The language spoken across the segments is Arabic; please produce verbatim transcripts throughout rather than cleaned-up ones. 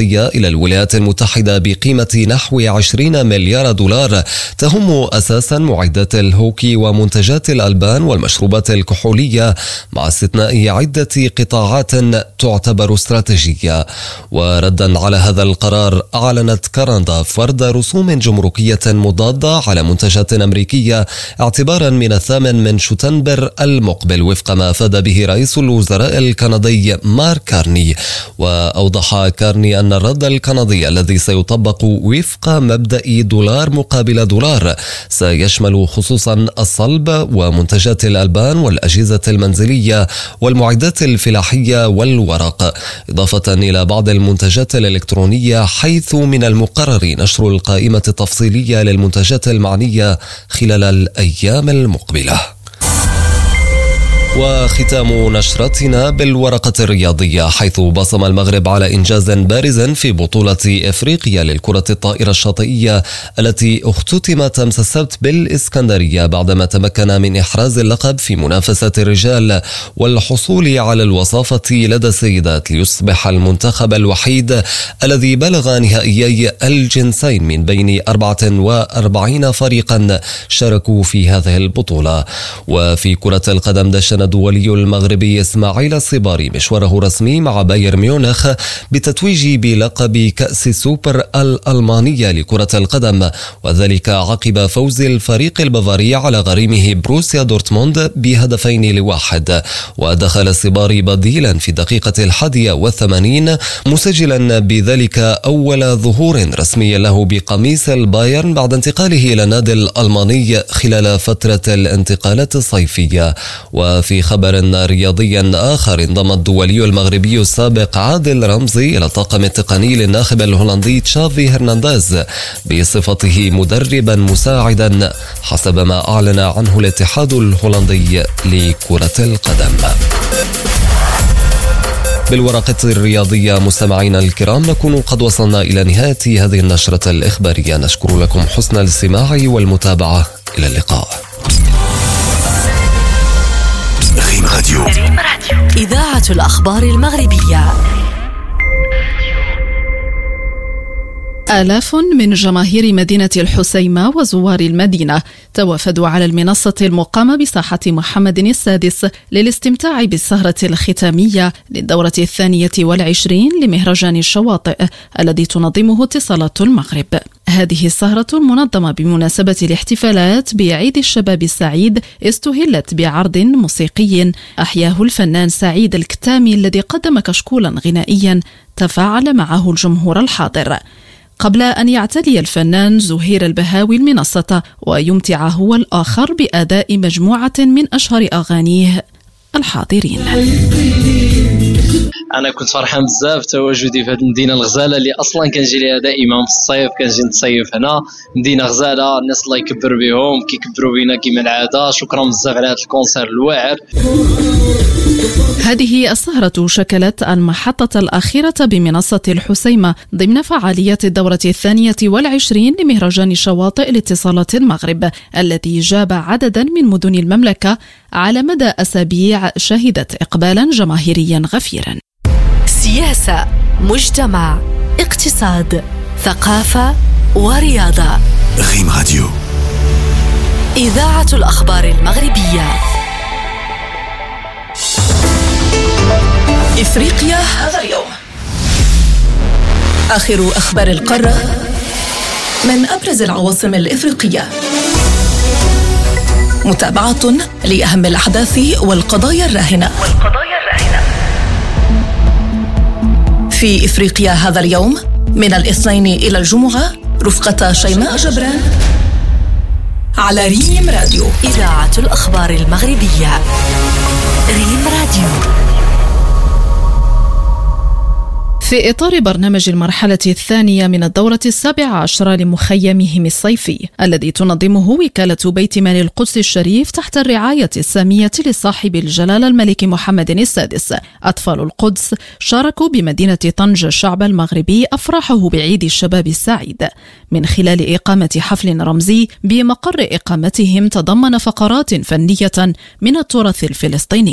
رياضية إلى الولايات المتحدة بقيمة نحو عشرين مليار دولار تهم أساسا معدات الهوكي ومنتجات الألبان والمشروبات الكحولية، مع استثناء عدة قطاعات تعتبر استراتيجية. وردا على هذا القرار أعلنت كندا فرض رسوم جمركية مضادة على منتجات أمريكية اعتبارا من الثامن من شتنبر المقبل، وفق ما أفاد به رئيس الوزراء الكندي مارك كارني. وأوضح كارني أن الرد الكندي الذي سيطبق وفق مبدأ دولار مقابل دولار سيشمل خصوصا الصلب ومنتجات الألبان والأجهزة المنزلية والمعدات الفلاحية والورق، إضافة إلى بعض المنتجات الإلكترونية، حيث من المقرر نشر القائمة التفصيلية للمنتجات المعنية خلال الأيام المقبلة. وختام نشرتنا بالورقة الرياضية، حيث بصم المغرب على إنجاز بارز في بطولة إفريقيا للكرة الطائرة الشاطئية التي اختتمت أمس السبت بالإسكندرية، بعدما تمكن من إحراز اللقب في منافسة الرجال والحصول على الوصافة لدى السيدات، ليصبح المنتخب الوحيد الذي بلغ نهائيي الجنسين من بين أربعة وأربعين فريقا شاركوا في هذه البطولة. وفي كرة القدم دشن الدولي المغربي إسماعيل الصباري مشواره رسمي مع بايرن ميونخ بتتويج بلقب كأس سوبر الألمانية لكرة القدم، وذلك عقب فوز الفريق البافاري على غريمه بروسيا دورتموند بهدفين لواحد. ودخل الصباري بديلا في الدقيقة الحادية والثمانين، مسجلا بذلك أول ظهور رسمي له بقميص البايرن بعد انتقاله إلى النادي الألماني خلال فترة الانتقالات الصيفية. وفي في خبر رياضي آخر، انضم الدولي المغربي السابق عادل رمزي إلى الطاقم التقني للناخب الهولندي تشافي هرنانديز بصفته مدربا مساعدا، حسب ما أعلن عنه الاتحاد الهولندي لكرة القدم. بالورقة الرياضية مستمعينا الكرام، نكون قد وصلنا إلى نهاية هذه النشرة الإخبارية. نشكر لكم حسن الاستماع والمتابعة. إلى اللقاء. ريم راديو، إذاعة الأخبار المغربية. آلاف من جماهير مدينة الحسيمة وزوار المدينة توافدوا على المنصة المقامة بساحة محمد السادس للاستمتاع بالسهرة الختامية للدورة الثانية والعشرين لمهرجان الشواطئ الذي تنظمه اتصالات المغرب. هذه السهرة المنظمة بمناسبة الاحتفالات بعيد الشباب السعيد استهلت بعرض موسيقي أحياه الفنان سعيد الكتامي، الذي قدم كشكولا غنائيا تفاعل معه الجمهور الحاضر، قبل أن يعتلي الفنان زهير البهاوي المنصة ويمتع هو الآخر بأداء مجموعة من أشهر أغانيه الحاضرين. انا كنت فرحان بزاف تواجدي في هذه المدينه الغزاله اللي اصلا كنجي ليها دائما في الصيف، كنجي نصيف هنا. مدينه غزاله، الناس الله يكبر بهم، كيكبروا بينا كما العاده. شكرا بزاف على هذا الكونسير الواعر. هذه السهرة شكلت المحطة الأخيرة بمنصة الحسيمة ضمن فعاليات الدورة الثانية والعشرين لمهرجان الشواطئ لاتصالات المغرب، الذي جاب عددا من مدن المملكة على مدى أسابيع شهدت إقبالا جماهيريا غفيرا. سياسة، مجتمع، اقتصاد، ثقافة ورياضة. ريم راديو، إذاعة الأخبار المغربية. إفريقيا هذا اليوم، آخر أخبار القارة من أبرز العواصم الإفريقية، متابعة لأهم الأحداث والقضايا الراهنة في إفريقيا هذا اليوم، من الاثنين إلى الجمعة، رفقة شيماء جبران على ريم راديو، إذاعة الأخبار المغربية. ريم راديو. في إطار برنامج المرحلة الثانية من الدورة السابعة عشرة لمخيمهم الصيفي الذي تنظمه وكالة بيت مال القدس الشريف تحت الرعاية السامية لصاحب الجلالة الملك محمد السادس، أطفال القدس شاركوا بمدينة طنجة الشعب المغربي أفراحه بعيد الشباب السعيد من خلال إقامة حفل رمزي بمقر إقامتهم تضمن فقرات فنية من التراث الفلسطيني.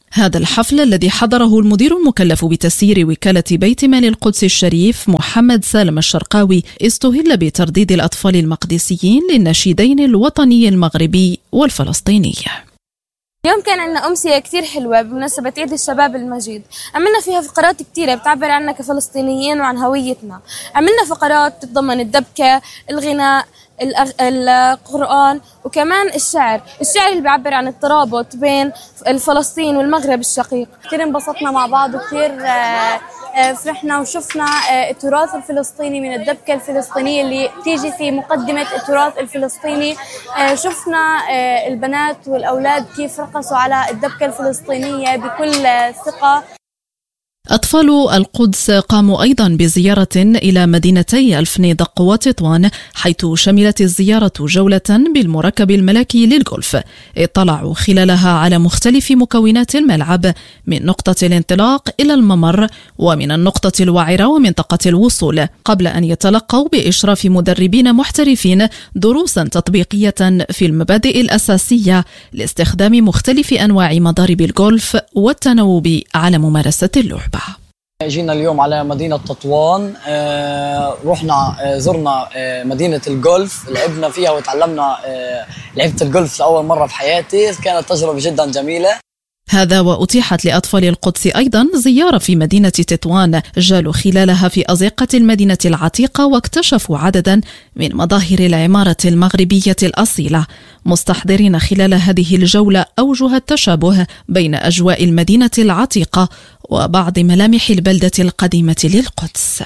هذا الحفل الذي حضره المدير المكلف بتسيير وكالة بيت مال القدس الشريف محمد سالم الشرقاوي استهل بترديد الأطفال المقدسيين للنشيدين الوطني المغربي والفلسطيني. اليوم كان عندنا أمسية كتير حلوة بمناسبة عيد الشباب المجيد. عملنا فيها فقرات كتيرة بتعبر عنا كفلسطينيين وعن هويتنا. عملنا فقرات تتضمن الدبكة، الغناء، القرآن، وكمان الشعر الشعر اللي بيعبر عن الترابط بين فلسطين والمغرب الشقيق. كتير انبسطنا مع بعض وكتير فرحنا وشفنا التراث الفلسطيني من الدبكة الفلسطينية اللي تيجي في مقدمة التراث الفلسطيني. شفنا البنات والأولاد كيف رقصوا على الدبكة الفلسطينية بكل ثقة. أطفال القدس قاموا أيضا بزيارة إلى مدينتي الفنيدق وتطوان، حيث شملت الزيارة جولة بالمركب الملكي للجولف. اطلعوا خلالها على مختلف مكونات الملعب من نقطة الانطلاق إلى الممر ومن النقطة الوعرة ومنطقة الوصول، قبل أن يتلقوا بإشراف مدربين محترفين دروسا تطبيقية في المبادئ الأساسية لاستخدام مختلف أنواع مضارب الجولف والتناوب على ممارسة اللعبة. جينا اليوم على مدينة تطوان، آه، رحنا آه، زرنا آه، مدينة الجولف، لعبنا فيها وتعلمنا آه، لعبت الجولف لأول مرة في حياتي، كانت تجربة جدا جميلة. هذا وأتيحت لأطفال القدس أيضا زيارة في مدينة تطوان، جالوا خلالها في أزقة المدينة العتيقة واكتشفوا عددا من مظاهر العمارة المغربية الأصيلة، مستحضرين خلال هذه الجولة أوجه التشابه بين أجواء المدينة العتيقة وبعض ملامح البلدة القديمة للقدس.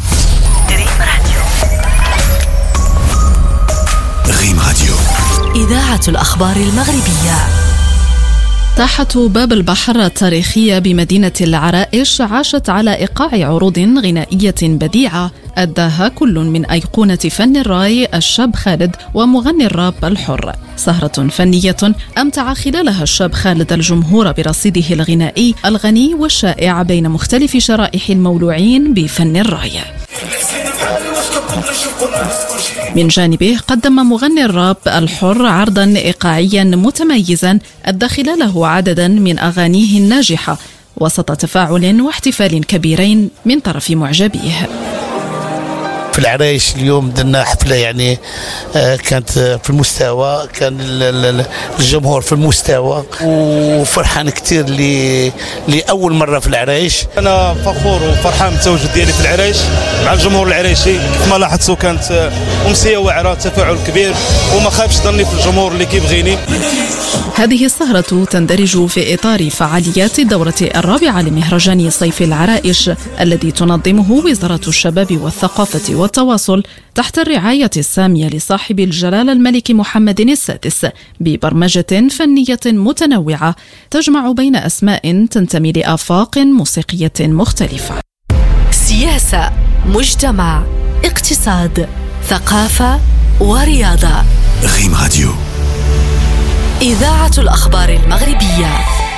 ريم راديو، إذاعة الأخبار المغربية. ساحة باب البحر التاريخية بمدينة العرائش عاشت على إيقاع عروض غنائية بديعة أداها كل من أيقونة فن الراي الشاب خالد ومغني الراب الحر. سهرة فنية أمتع خلالها الشاب خالد الجمهور برصيده الغنائي الغني والشائع بين مختلف شرائح المولوعين بفن الراي. من جانبه قدم مغني الراب الحر عرضا إيقاعيا متميزا أدى خلاله عددا من أغانيه الناجحة وسط تفاعل واحتفال كبيرين من طرف معجبيه. في العرايش اليوم درنا حفلة يعني كانت في المستوى، كان الجمهور في المستوى وفرحان كتير لي لأول مرة في العرايش. أنا فخور وفرحان بالتواجد ديالي في العرايش مع الجمهور العرايشي. كما لاحظتوا كانت أمسية واعرة، تفاعل كبير وما خافش ظني في الجمهور اللي كيبغيني. هذه السهرة تندرج في إطار فعاليات الدورة الرابعة لمهرجان صيف العرائش الذي تنظمه وزارة الشباب والثقافة والتواصل تحت الرعاية السامية لصاحب الجلالة الملك محمد السادس، ببرمجة فنية متنوعة تجمع بين أسماء تنتمي لآفاق موسيقية مختلفة. سياسة، مجتمع، اقتصاد، ثقافة ورياضة. ريم راديو، إذاعة الأخبار المغربية.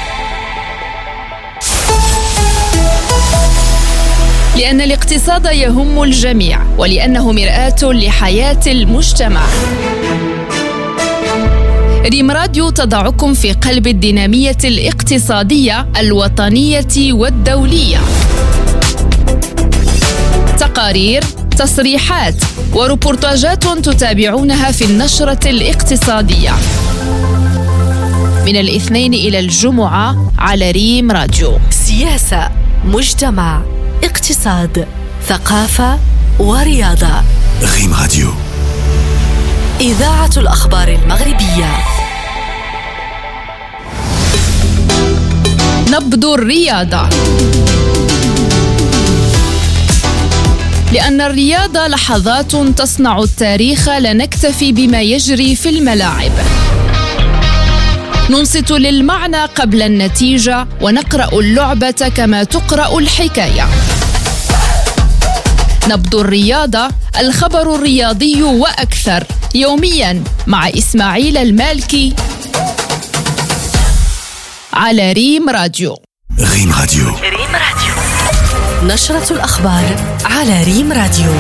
لأن الاقتصاد يهم الجميع ولأنه مرآة لحياة المجتمع. ريم راديو تضعكم في قلب الدينامية الاقتصادية الوطنية والدولية. تقارير، تصريحات وريبورتاجات تتابعونها في النشرة الاقتصادية من الاثنين إلى الجمعة على ريم راديو. سياسة، مجتمع، اقتصاد، ثقافة ورياضة. ريم راديو، إذاعة الأخبار المغربية. نبض الرياضة، لأن الرياضة لحظات تصنع التاريخ، لا نكتفي بما يجري في الملاعب. ننصت للمعنى قبل النتيجة ونقرأ اللعبة كما تقرأ الحكاية. نبض الرياضة، الخبر الرياضي وأكثر، يوميا مع إسماعيل المالكي على ريم راديو. ريم راديو، ريم راديو، نشرة الأخبار على ريم راديو.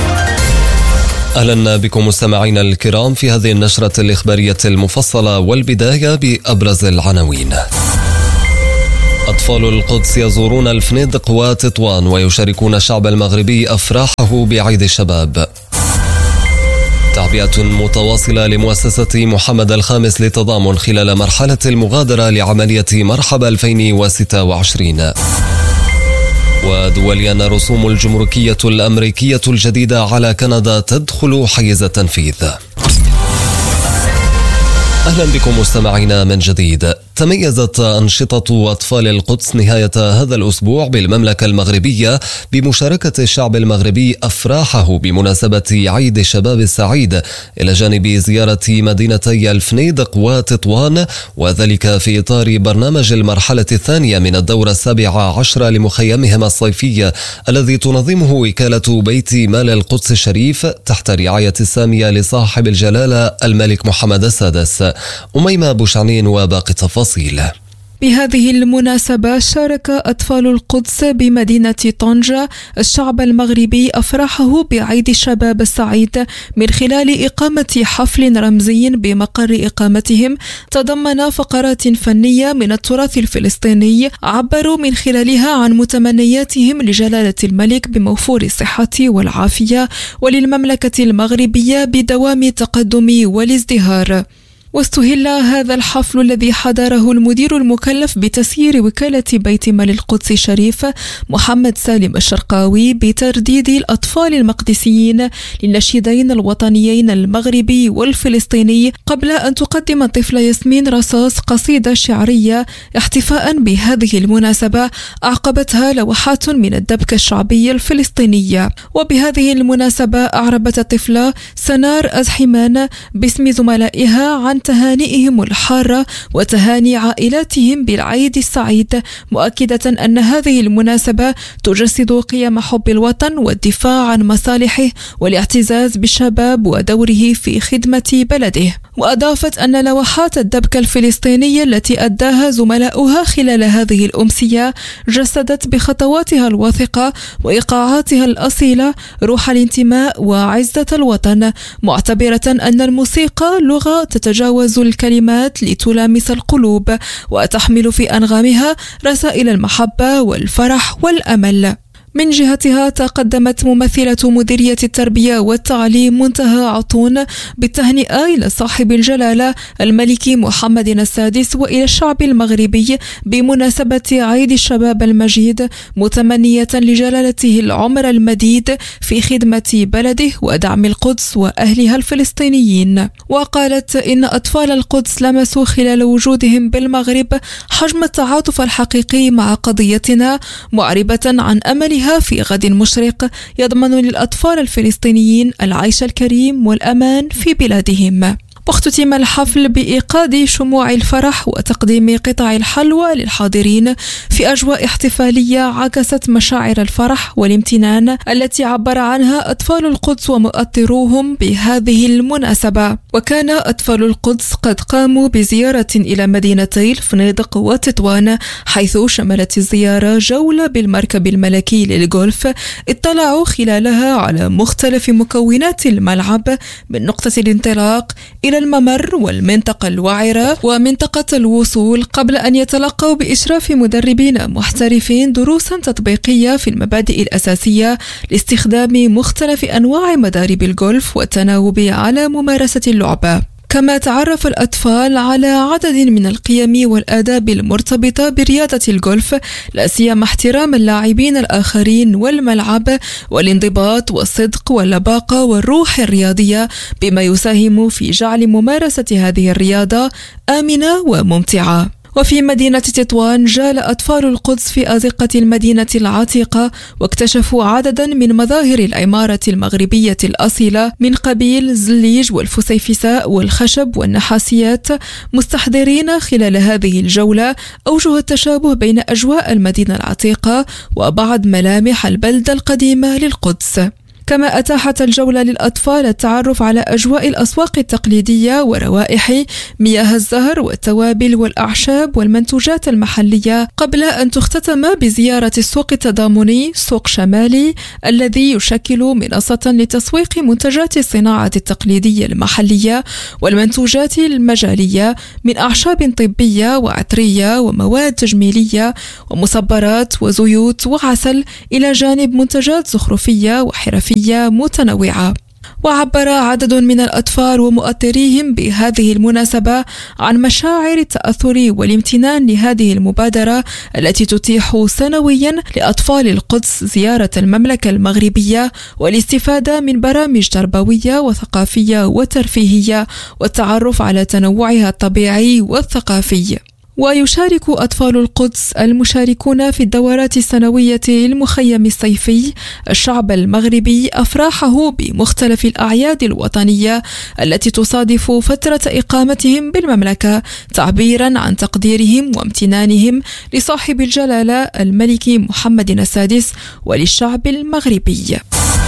أهلا بكم مستمعينا الكرام في هذه النشرة الإخبارية المفصلة، والبداية بأبرز العناوين. أطفال القدس يزورون الفنادق وتطوان ويشاركون الشعب المغربي أفراحه بعيد الشباب. تعبئة متواصلة لمؤسسة محمد الخامس للتضامن خلال مرحلة المغادرة لعملية مرحبا ألفين وستة وعشرين. ودوليا الرسوم الجمركية الأمريكية الجديدة على كندا تدخل حيز التنفيذ. أهلا بكم مستمعينا من جديد. تميزت أنشطة أطفال القدس نهاية هذا الأسبوع بالمملكة المغربية بمشاركة الشعب المغربي أفراحه بمناسبة عيد الشباب السعيد، إلى جانب زيارة مدينتي الفنيدق وتطوان، وذلك في إطار برنامج المرحلة الثانية من الدورة السابعة عشر لمخيمهم الصيفية الذي تنظمه وكالة بيت مال القدس الشريف تحت رعاية السامية لصاحب الجلالة الملك محمد السادس. أميمة بوشعنين وباقي التفاصيل. بهذه المناسبة شارك أطفال القدس بمدينة طنجة الشعب المغربي أفراحه بعيد الشباب السعيد من خلال إقامة حفل رمزي بمقر إقامتهم تضمن فقرات فنية من التراث الفلسطيني عبروا من خلالها عن متمنياتهم لجلالة الملك بموفور الصحة والعافية وللمملكة المغربية بدوام التقدم والازدهار. واستهل هذا الحفل الذي حضره المدير المكلف بتسيير وكالة بيت مال القدس الشريف محمد سالم الشرقاوي بترديد الأطفال المقدسيين للنشيدين الوطنيين المغربي والفلسطيني، قبل أن تقدم الطفلة ياسمين رصاص قصيدة شعرية احتفاء بهذه المناسبة أعقبتها لوحات من الدبكة الشعبية الفلسطينية. وبهذه المناسبة أعربت الطفلة سنار أزحمان باسم زملائها عن تهانئهم الحارة وتهاني عائلاتهم بالعيد السعيد، مؤكدة أن هذه المناسبة تجسد قيم حب الوطن والدفاع عن مصالحه والاعتزاز بالشباب ودوره في خدمة بلده. وأضافت أن لوحات الدبكة الفلسطينية التي أداها زملاؤها خلال هذه الأمسية جسدت بخطواتها الواثقة وإيقاعاتها الأصيلة روح الانتماء وعزة الوطن، معتبرة أن الموسيقى لغة تتجاوز الكلمات لتلامس القلوب وتحمل في أنغامها رسائل المحبة والفرح والأمل. من جهتها تقدمت ممثلة مديرية التربية والتعليم منتهى عطون بالتهنئة إلى صاحب الجلالة الملك محمد السادس وإلى الشعب المغربي بمناسبة عيد الشباب المجيد، متمنية لجلالته العمر المديد في خدمة بلده ودعم القدس وأهلها الفلسطينيين. وقالت إن أطفال القدس لمسوا خلال وجودهم بالمغرب حجم التعاطف الحقيقي مع قضيتنا، معربة عن أملها في غد مشرق يضمن للأطفال الفلسطينيين العيش الكريم والأمان في بلادهم. واختتم الحفل بإيقاد شموع الفرح وتقديم قطع الحلوى للحاضرين في أجواء احتفالية عكست مشاعر الفرح والامتنان التي عبر عنها أطفال القدس ومؤطروهم بهذه المناسبة. وكان أطفال القدس قد قاموا بزيارة إلى مدينتي الفنيدق وتطوان، حيث شملت الزيارة جولة بالمركب الملكي للغولف اطلعوا خلالها على مختلف مكونات الملعب من نقطة الانطلاق إلى الممر والمنطقة الوعرة ومنطقة الوصول، قبل أن يتلقوا بإشراف مدربين محترفين دروسا تطبيقية في المبادئ الأساسية لاستخدام مختلف أنواع مضارب الجولف والتناوب على ممارسة اللعبة. كما تعرف الأطفال على عدد من القيم والآداب المرتبطة برياضة الجولف، لا سيما احترام اللاعبين الآخرين والملعب والانضباط والصدق واللباقة والروح الرياضية، بما يساهم في جعل ممارسة هذه الرياضة آمنة وممتعة. وفي مدينة تطوان جال أطفال القدس في أزقة المدينة العتيقة واكتشفوا عددا من مظاهر العمارة المغربية الأصيلة من قبيل زليج والفسيفساء والخشب والنحاسيات، مستحضرين خلال هذه الجولة أوجه التشابه بين أجواء المدينة العتيقة وبعض ملامح البلدة القديمة للقدس. كما أتاحت الجولة للأطفال التعرف على أجواء الأسواق التقليدية وروائح مياه الزهر والتوابل والأعشاب والمنتوجات المحلية، قبل أن تختتم بزيارة السوق التضامني سوق شمالي الذي يشكل منصة لتسويق منتجات الصناعة التقليدية المحلية والمنتوجات المجالية من أعشاب طبية وعطرية ومواد تجميلية ومصبرات وزيوت وعسل، إلى جانب منتجات زخرفية وحرفية متنوعة. وعبر عدد من الأطفال ومؤثريهم بهذه المناسبة عن مشاعر التأثر والامتنان لهذه المبادرة التي تتيح سنويا لأطفال القدس زيارة المملكة المغربية والاستفادة من برامج تربوية وثقافية وترفيهية والتعرف على تنوعها الطبيعي والثقافي. ويشارك أطفال القدس المشاركون في الدورات السنوية للمخيم الصيفي الشعب المغربي أفراحه بمختلف الأعياد الوطنية التي تصادف فترة إقامتهم بالمملكة، تعبيرا عن تقديرهم وامتنانهم لصاحب الجلالة الملك محمد السادس وللشعب المغربي.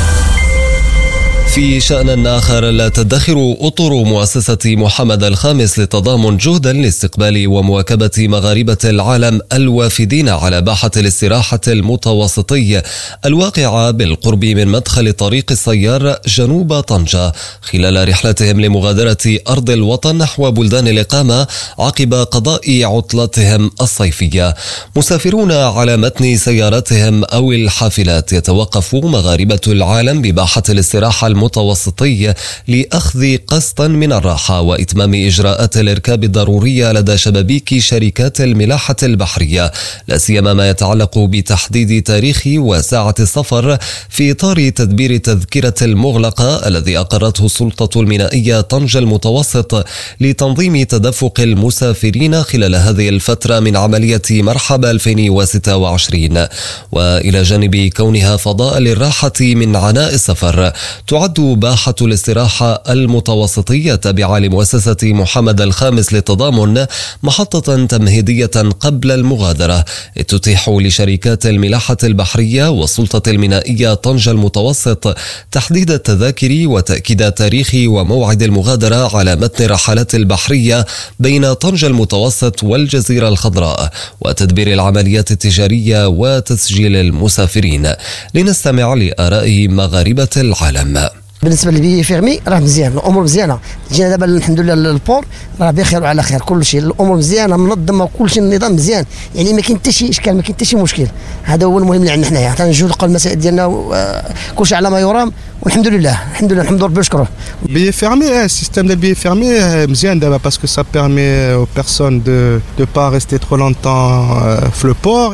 في شأن آخر، لا تدخر أطر مؤسسة محمد الخامس للتضامن جهدا لاستقبال ومواكبة مغاربة العالم الوافدين على باحة الاستراحة المتوسطي الواقعة بالقرب من مدخل طريق السيار جنوب طنجة خلال رحلتهم لمغادرة أرض الوطن نحو بلدان الإقامة عقب قضاء عطلتهم الصيفية. مسافرون على متن سياراتهم أو الحافلات يتوقف مغاربة العالم بباحة الاستراحة المتوسطي لأخذ قسطا من الراحة وإتمام إجراءات الإركاب الضرورية لدى شبابيك شركات الملاحة البحرية، لا سيما ما يتعلق بتحديد تاريخ وساعة السفر في إطار تدبير التذكرة المغلقة الذي أقرته السلطة المينائية طنجة المتوسط لتنظيم تدفق المسافرين خلال هذه الفترة من عملية مرحبا ألفين وستة وعشرين. وإلى جانب كونها فضاء للراحة من عناء السفر، تعد باحة الاستراحة المتوسطية تابعة لمؤسسة محمد الخامس للتضامن محطة تمهيدية قبل المغادرة تتيح لشركات الملاحة البحرية والسلطة المينائية طنجة المتوسط تحديد التذاكر وتأكيد تاريخ وموعد المغادرة على متن الرحلات البحرية بين طنجة المتوسط والجزيرة الخضراء وتدبير العمليات التجارية وتسجيل المسافرين. لنستمع لآراء مغاربة العالم. بالنسبه للبي فيرمي راه مزيان، الامور مزيانه، جينا دابا الحمد لله البور راه بخير وعلى خير، كل شيء الامور مزيانه منظمه وكل شيء النظام مزيان، يعني ما كاين حتى شي اشكال، ما كاين حتى شي مشكل. هذا هو المهم اللي عندنا حنايا، حتى نجيو المسائل ديالنا كل شيء على ما يرام، والحمد لله الحمد لله نحمدوا ربي ونشكروه. بي فيرمي السيستم ديال بي فيرمي مزيان دابا باسكو سا بيرمي او بيرسون دو دو با ريستي ترو لونتون في لو بور.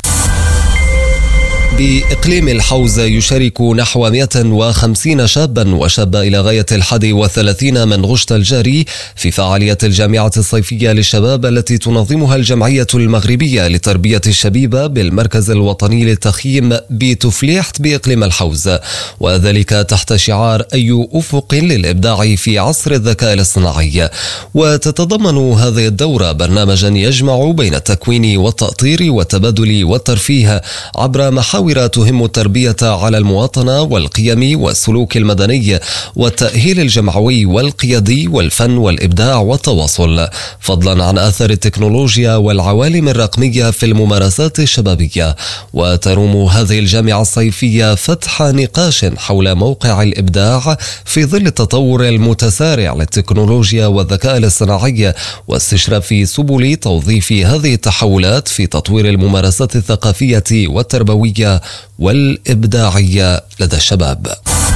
بإقليم الحوزة يشارك نحو مئة وخمسين شابا وشابة إلى غاية الحادي والثلاثين من غشت الجاري في فعالية الجامعة الصيفية للشباب التي تنظمها الجمعية المغربية لتربية الشبيبة بالمركز الوطني للتخييم بتفليحت بإقليم الحوزة، وذلك تحت شعار أي أفق للإبداع في عصر الذكاء الاصطناعي. وتتضمن هذه الدورة برنامجا يجمع بين التكوين والتأطير والتبادل والترفيه عبر محاور تهم التربية على المواطنة والقيم والسلوك المدني والتأهيل الجمعوي والقيادي والفن والإبداع والتواصل، فضلا عن أثر التكنولوجيا والعوالم الرقمية في الممارسات الشبابية. وتروم هذه الجامعة الصيفية فتح نقاش حول موقع الإبداع في ظل التطور المتسارع للتكنولوجيا والذكاء الاصطناعي واستشراف سبل توظيف هذه التحولات في تطوير الممارسات الثقافية والتربوية والإبداعية لدى الشباب.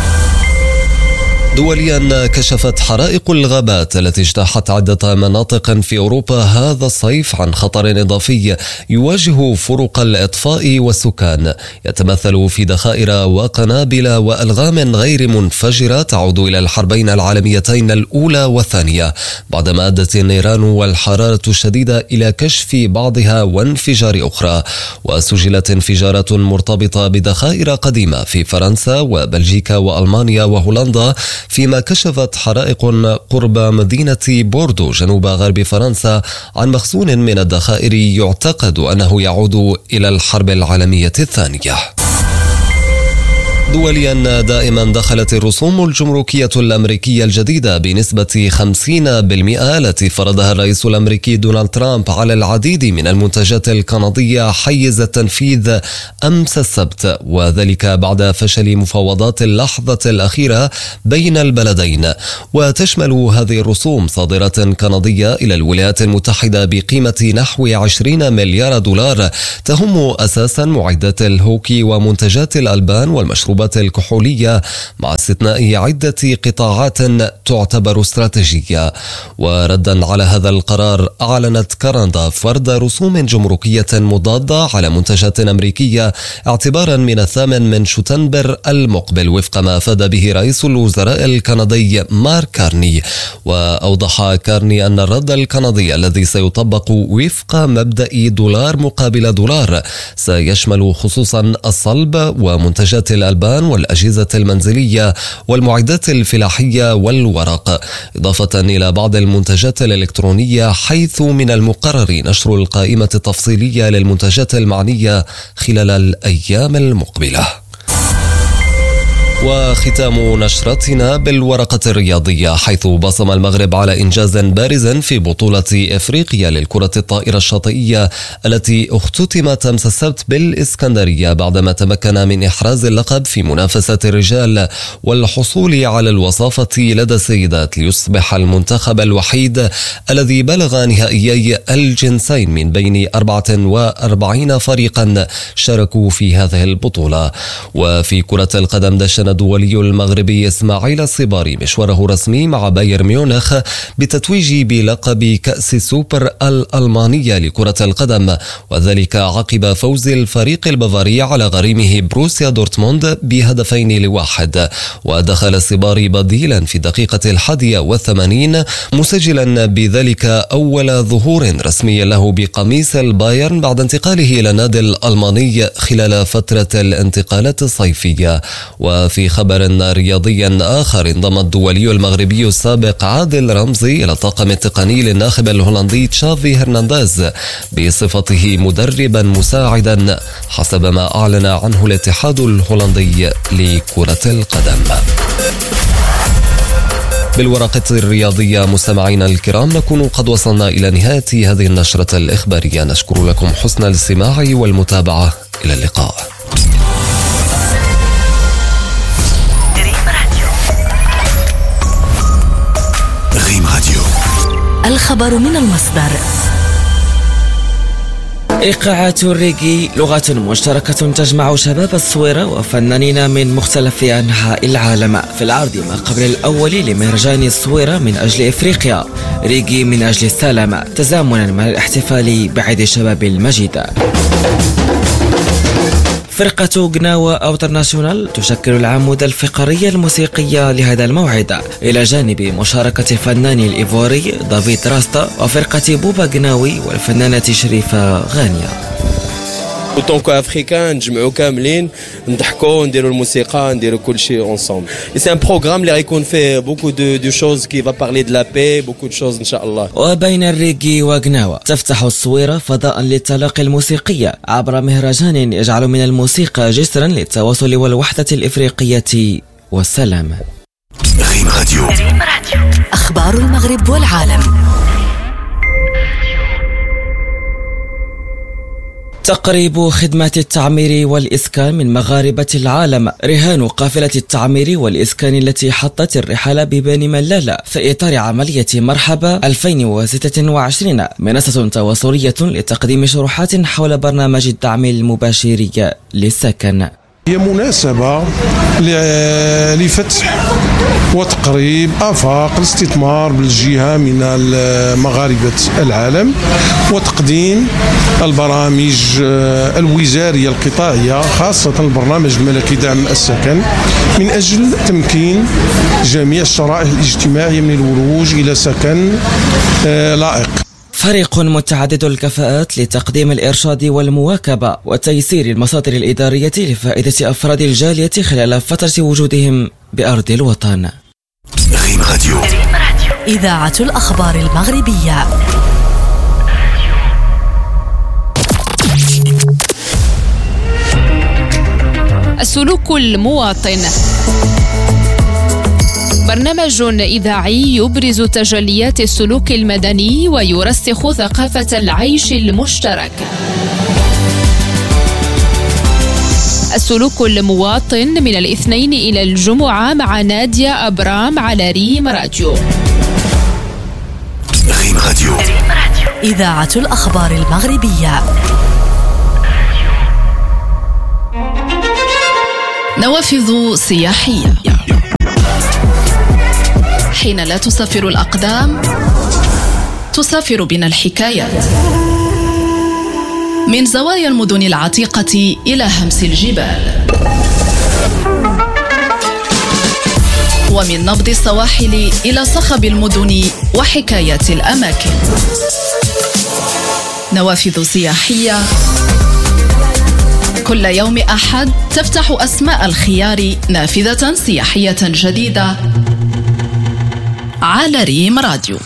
دوليا، كشفت حرائق الغابات التي اجتاحت عدة مناطق في أوروبا هذا الصيف عن خطر إضافي يواجه فرق الإطفاء والسكان، يتمثل في ذخائر وقنابل وألغام غير منفجرة تعود إلى الحربين العالميتين الأولى والثانية، بعدما أدت النيران والحرارة الشديدة إلى كشف بعضها وانفجار أخرى. وسجلت انفجارات مرتبطة بذخائر قديمة في فرنسا وبلجيكا وألمانيا وهولندا، فيما كشفت حرائق قرب مدينة بوردو جنوب غرب فرنسا عن مخزون من الذخائر يعتقد أنه يعود إلى الحرب العالمية الثانية. دوليا دائما دخلت الرسوم الجمركية الأمريكية الجديدة بنسبة خمسين بالمئة التي فرضها الرئيس الأمريكي دونالد ترامب على العديد من المنتجات الكندية حيز التنفيذ أمس السبت، وذلك بعد فشل مفاوضات اللحظة الأخيرة بين البلدين. وتشمل هذه الرسوم صادرات كندية إلى الولايات المتحدة بقيمة نحو عشرين مليار دولار تهم أساسا معدات الهوكي ومنتجات الألبان والمشروبات الكحولية، مع استثناء عدة قطاعات تعتبر استراتيجية. وردا على هذا القرار أعلنت كندا فرض رسوم جمركية مضادة على منتجات أمريكية اعتبارا من الثامن من شتنبر المقبل، وفق ما أفاد به رئيس الوزراء الكندي مارك كارني. وأوضح كارني أن الرد الكندي الذي سيطبق وفق مبدأ دولار مقابل دولار سيشمل خصوصا الصلب ومنتجات الألبان والأجهزة المنزلية والمعدات الفلاحية والورق، إضافة إلى بعض المنتجات الإلكترونية، حيث من المقرر نشر القائمة التفصيلية للمنتجات المعنية خلال الأيام المقبلة. وختام نشرتنا بالورقة الرياضية، حيث بصم المغرب على إنجاز بارز في بطولة إفريقيا للكرة الطائرة الشاطئية التي اختتمت أمس السبت بالإسكندرية، بعدما تمكن من إحراز اللقب في منافسة الرجال والحصول على الوصافة لدى السيدات، ليصبح المنتخب الوحيد الذي بلغ نهائيي الجنسين من بين أربعة وأربعين فريقا شاركوا في هذه البطولة. وفي كرة القدم دشن الدولي المغربي إسماعيل الصباري مشواره رسمي مع بايرن ميونخ بتتويج بلقب كأس سوبر الألمانية لكرة القدم، وذلك عقب فوز الفريق البافاري على غريمه بروسيا دورتموند بهدفين لواحد. ودخل الصباري بديلا في الدقيقة الحادية والثمانين، مسجلا بذلك أول ظهور رسمي له بقميص البايرن بعد انتقاله إلى النادي الألماني خلال فترة الانتقالات الصيفية. وفي في خبر رياضي آخر، انضم الدولي المغربي السابق عادل رمزي إلى الطاقم التقني للناخب الهولندي تشافي هرنانديز بصفته مدربا مساعدا، حسب ما أعلن عنه الاتحاد الهولندي لكرة القدم. بالورقة الرياضية مستمعينا الكرام، نكون قد وصلنا إلى نهاية هذه النشرة الإخبارية. نشكر لكم حسن الاستماع والمتابعة، إلى اللقاء. ريم راديو، الخبر من المصدر. إيقاعات الريغي لغة مشتركة تجمع شباب الصويرة وفنانين من مختلف أنحاء العالم في العرض ما قبل الأول لمهرجان الصويرة من أجل إفريقيا، ريغي من أجل السلام، تزامنا مع الاحتفال بعيد الشباب المجيد. فرقة غناوة أوترناشونال تشكل العمود الفقري الموسيقي لهذا الموعد، إلى جانب مشاركة الفنان الإيفوري دافيد راستا وفرقة بوبا غناوي والفنانة شريفة غانية. اوتونكو افريكان نجمعوا كاملين نضحكوا نديروا الموسيقى نديروا كل شيء اونصومبل. سي ان بروغرام اللي غيكون فيه بوكو دو دو شوز كي فا بارلي دو لا بي، بوكو دو شوز ان شاء الله. وبين الريغي وغناوة تفتح الصويرة فضاء للتلاقي الموسيقي عبر مهرجان يجعل من الموسيقى جسرا للتواصل والوحدة الإفريقية والسلام. ريم راديو، أخبار المغرب والعالم. تقريب خدمات التعمير والإسكان من مغاربة العالم رهان قافلة التعمير والإسكان التي حطت الرحال ببني ملالة في إطار عملية مرحبا ألفين وستة وعشرين، منصة تواصلية لتقديم شروحات حول برنامج الدعم المباشر للسكن. هي مناسبة لفتح وتقريب آفاق الاستثمار بالجهة من مغاربة العالم، وتقديم البرامج الوزارية القطاعية، خاصة البرنامج الملكي دعم السكن، من أجل تمكين جميع الشرائح الاجتماعية من الولوج إلى سكن لائق. فريق متعدد الكفاءات لتقديم الإرشاد والمواكبة وتيسير المصادر الإدارية لفائدة أفراد الجالية خلال فترة وجودهم بأرض الوطن. ريم راديو، إذاعة الأخبار المغربية. السلوك المواطن، برنامج إذاعي يبرز تجليات السلوك المدني ويرسخ ثقافة العيش المشترك. السلوك المواطن من الاثنين إلى الجمعة مع نادية أبرام على ريم راديو. ريم راديو، إذاعة الأخبار المغربية. نوافذ سياحية. حين لا تسافر الأقدام تسافر بنا الحكايات، من زوايا المدن العتيقة إلى همس الجبال، ومن نبض السواحل إلى صخب المدن وحكايات الأماكن. نوافذ سياحية كل يوم أحد تفتح أسماء الخيار نافذة سياحية جديدة على ريم راديو.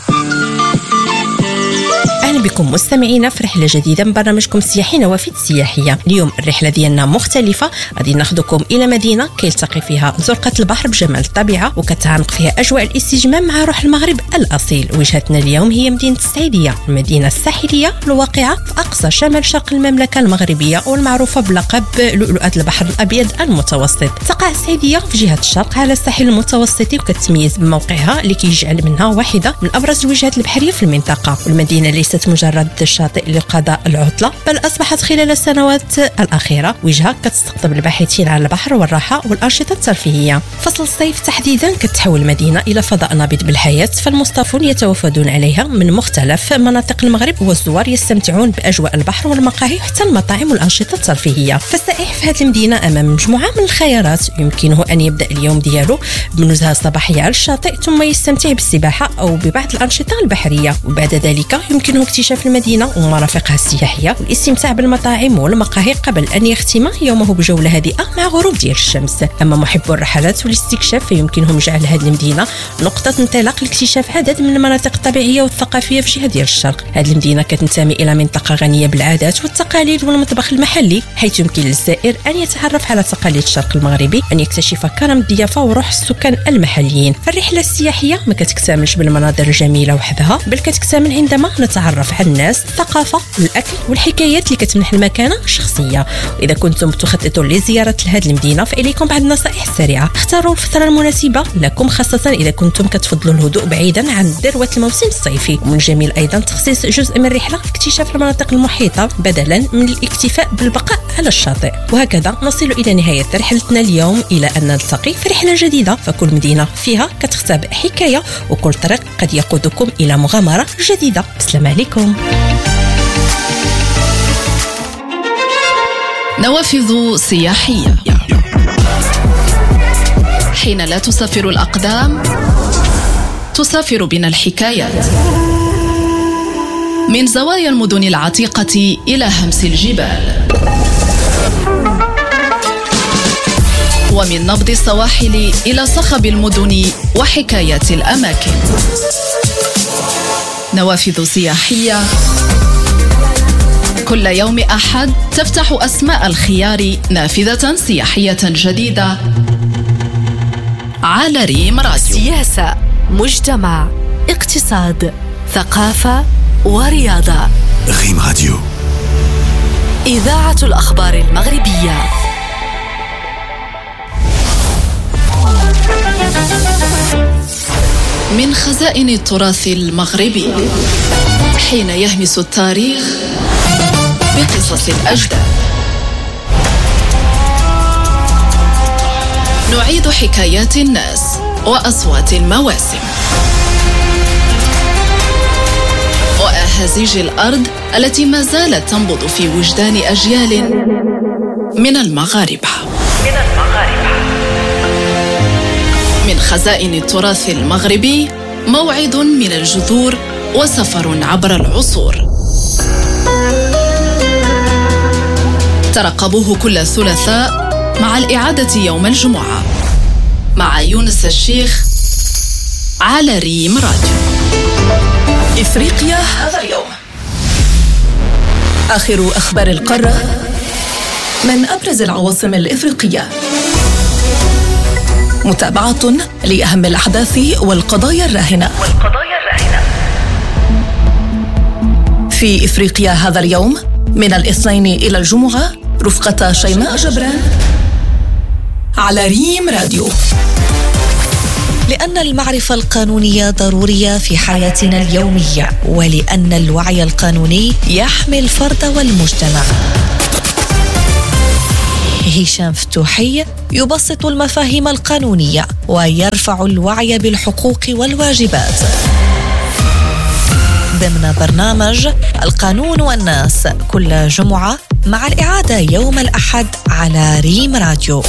أهلا بكم مستمعينا في رحلة جديدة من برنامجكم السياحي نوافذ سياحية. اليوم الرحلة ديالنا مختلفة، غادي ناخذكم إلى مدينة كيلتقي فيها زرقة البحر بجمال الطبيعة وكتعانق فيها أجواء الاستجمام مع روح المغرب الأصيل. وجهتنا اليوم هي مدينة السعيدية، المدينة الساحلية الواقعة في أقصى شمال شرق المملكة المغربية والمعروفة بلقب لؤلؤة البحر الأبيض المتوسط. تقع السعيدية في جهة الشرق على الساحل المتوسطي وكتميز بموقعها اللي كيجعل منها واحدة من أبرز الوجهات البحرية في المنطقة. والمدينة ليست مجرد شاطئ لقضاء العطلة، بل أصبحت خلال السنوات الأخيرة وجهة كتستقطب الباحثين على البحر والراحة والأنشطة الترفيهية. فصل الصيف تحديدا كتحول المدينة إلى فضاء نابض بالحياة، فالمصطفون يتوافدون عليها من مختلف مناطق المغرب، والزوار يستمتعون بأجواء البحر والمقاهي وحتى المطاعم والأنشطة الترفيهية. فالسائح في هذه المدينة أمام مجموعة من الخيارات، يمكنه أن يبدأ اليوم ديالو بنزهة صباحية على الشاطئ، ثم يستمتع بالسباحة أو ببعض الأنشطة البحرية، وبعد ذلك يمكنه اكتشاف المدينة ومرافقها السياحية والاستمتاع بالمطاعم والمقاهي قبل أن يختم يومه بجولة هادئة مع غروب ديال الشمس. أما محبو الرحلات والاستكشاف فيمكنهم جعل هذه المدينة نقطة انطلاق لاكتشاف عدد من المناطق الطبيعية والثقافية في جهة ديال الشرق. هذه المدينة كتنتمي إلى منطقة غنية بالعادات والتقاليد والمطبخ المحلي، حيث يمكن للزائر أن يتعرف على تقاليد الشرق المغربي، أن يكتشف كرم الضيافة وروح السكان المحليين. فالرحلة السياحية ما كتكتملش بالمناظر الجميلة وحدها، بل كتكتمل عندما نتعرف على الناس، الثقافة، الأكل والحكايات اللي كتمنح المكانة شخصية. وإذا كنتم تخططون لزيارة لهذه المدينة فإليكم بعض النصائح السريعة. اختاروا الفترة المناسبة لكم، خاصة إذا كنتم كتفضلوا الهدوء بعيدا عن ذروة الموسم الصيفي. ومن الجميل أيضا تخصيص جزء من الرحلة لاكتشاف المناطق المحيطة بدلا من الاكتفاء بالبقاء على الشاطئ. وهكذا نصل إلى نهاية رحلتنا اليوم، إلى أن نلتقي في رحلة جديدة. فكل مدينة فيها كتختبئ حكاية، وكل طريق قد يقودكم إلى مغامرة جديدة. بسلام عليكم. نوافذ سياحية. حين لا تسافر الأقدام تسافر بنا الحكايات، من زوايا المدن العتيقة إلى همس الجبال، ومن نبض السواحل إلى صخب المدن وحكايات الأماكن. نوافذ سياحية كل يوم أحد تفتح أسماء الخيار نافذة سياحية جديدة على ريم راديو. سياسة، مجتمع، اقتصاد، ثقافة ورياضة. ريم راديو، إذاعة الأخبار المغربية. من خزائن التراث المغربي، حين يهمس التاريخ بقصص الأجداد، نعيد حكايات الناس وأصوات المواسم وأهازيج الأرض التي ما زالت تنبض في وجدان أجيال من المغاربة. من المغاربة من خزائن التراث المغربي، موعد من الجذور وسفر عبر العصور. ترقبوه كل ثلاثاء مع الإعادة يوم الجمعة مع يونس الشيخ على ريم راديو. إفريقيا هذا اليوم، آخر أخبار القارة من أبرز العواصم الإفريقية. متابعة لأهم الأحداث والقضايا الراهنة في إفريقيا هذا اليوم من الاثنين إلى الجمعة رفقة شيماء جبران على ريم راديو. لأن المعرفة القانونية ضرورية في حياتنا اليومية، ولأن الوعي القانوني يحمي الفرد والمجتمع. هشام فتوحي يبسط المفاهيم القانونية ويرفع الوعي بالحقوق والواجبات ضمن برنامج القانون والناس كل جمعة، مع الإعادة يوم الأحد على ريم راديو.